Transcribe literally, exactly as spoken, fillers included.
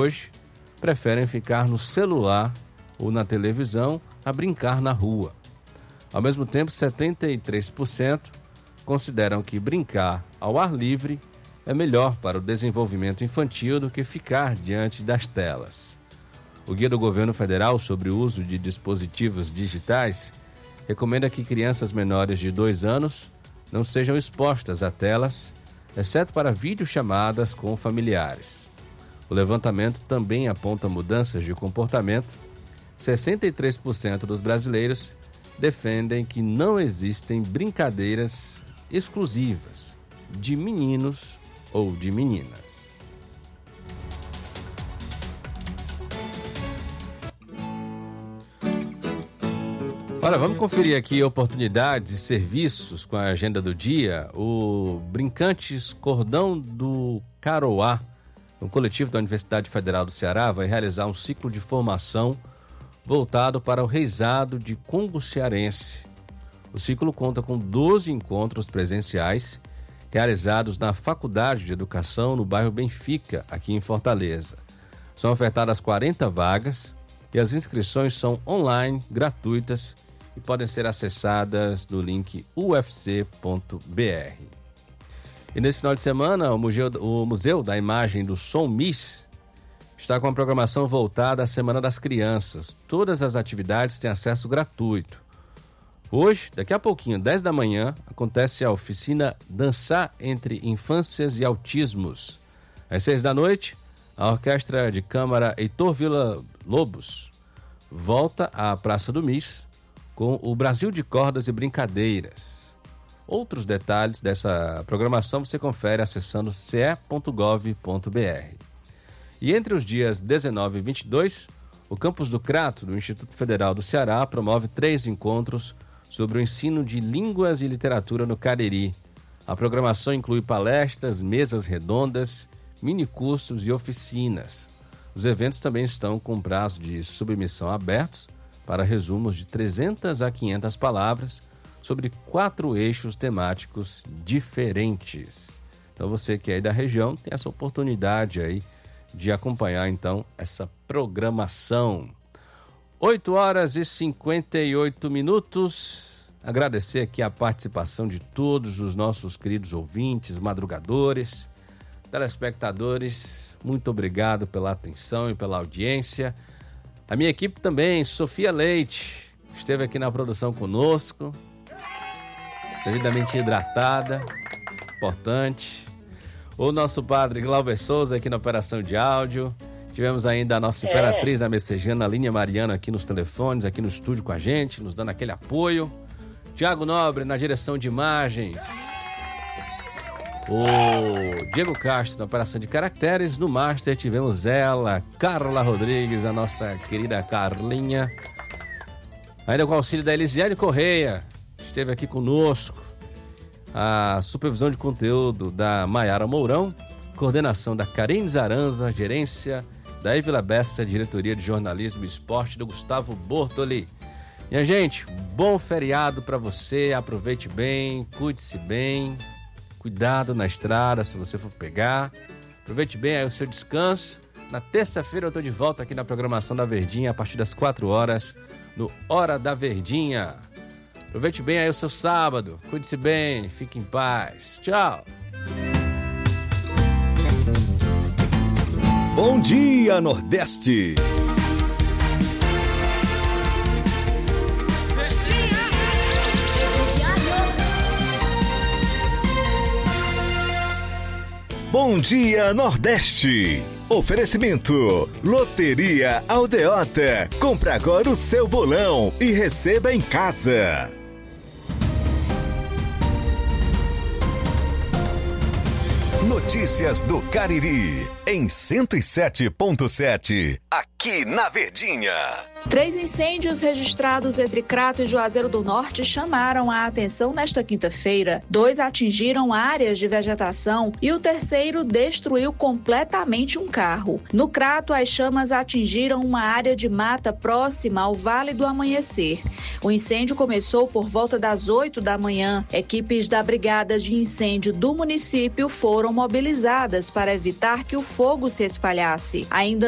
hoje preferem ficar no celular ou na televisão a brincar na rua. Ao mesmo tempo, setenta e três por cento consideram que brincar ao ar livre é melhor para o desenvolvimento infantil do que ficar diante das telas. O Guia do Governo Federal sobre o uso de dispositivos digitais recomenda que crianças menores de dois anos não sejam expostas a telas, exceto para videochamadas com familiares. O levantamento também aponta mudanças de comportamento. sessenta e três por cento dos brasileiros defendem que não existem brincadeiras exclusivas de meninos ou de meninas. Olha, vamos conferir aqui oportunidades e serviços com a agenda do dia. O Brincantes Cordão do Caroá, um coletivo da Universidade Federal do Ceará, vai realizar um ciclo de formação voltado para o reizado de Congo Cearense. O ciclo conta com doze encontros presenciais realizados na Faculdade de Educação no bairro Benfica, aqui em Fortaleza. São ofertadas quarenta vagas e as inscrições são online, gratuitas e podem ser acessadas no link u f c ponto b r. E nesse final de semana, o Museu, o Museu da Imagem do Som Miss está com a programação voltada à Semana das Crianças. Todas as atividades têm acesso gratuito. Hoje, daqui a pouquinho, dez da manhã, acontece a oficina Dançar entre Infâncias e Autismos. Às seis da noite, a Orquestra de Câmara Heitor Villa-Lobos volta à Praça do Miss com o Brasil de Cordas e Brincadeiras. Outros detalhes dessa programação você confere acessando c e ponto gov ponto b r. E entre os dias dezenove e vinte e dois, o Campus do Crato, do Instituto Federal do Ceará, promove três encontros sobre o ensino de línguas e literatura no Cariri. A programação inclui palestras, mesas redondas, minicursos e oficinas. Os eventos também estão com prazo de submissão abertos para resumos de trezentas a quinhentas palavras sobre quatro eixos temáticos diferentes. Então você que é aí da região tem essa oportunidade aí de acompanhar então essa programação. oito horas e cinquenta e oito minutos. Agradecer aqui a participação de todos os nossos queridos ouvintes, madrugadores, telespectadores. Muito obrigado pela atenção e pela audiência. A minha equipe também, Sofia Leite, esteve aqui na produção conosco, devidamente hidratada, importante. O nosso padre Glauber Souza aqui na operação de áudio. Tivemos ainda a nossa imperatriz, a messejana Línia Mariana aqui nos telefones, aqui no estúdio com a gente, nos dando aquele apoio. Tiago Nobre na direção de imagens. O Diego Castro na operação de caracteres. No Master tivemos ela, Carla Rodrigues, a nossa querida Carlinha. Ainda com o auxílio da Elisiane Correia, esteve aqui conosco. A supervisão de conteúdo da Maiara Mourão, coordenação da Karine Zaranza, gerência da Evila Bessa, diretoria de jornalismo e esporte do Gustavo Bortoli. Minha gente, bom feriado para você, aproveite bem, cuide-se bem, cuidado na estrada se você for pegar, aproveite bem aí o seu descanso. Na terça-feira eu tô de volta aqui na programação da Verdinha a partir das quatro horas, no Hora da Verdinha. Aproveite bem aí o seu sábado, cuide-se bem, fique em paz. Tchau! Bom dia, Nordeste! Bom dia, Nordeste! Oferecimento: Loteria Aldeota. Compre agora o seu bolão e receba em casa. Notícias do Cariri, em cento e sete ponto sete, aqui na Verdinha. Três incêndios registrados entre Crato e Juazeiro do Norte chamaram a atenção nesta quinta-feira. Dois atingiram áreas de vegetação e o terceiro destruiu completamente um carro. No Crato, as chamas atingiram uma área de mata próxima ao Vale do Amanhecer. O incêndio começou por volta das oito da manhã. Equipes da Brigada de Incêndio do município foram mobilizadas para evitar que o fogo se espalhasse. Ainda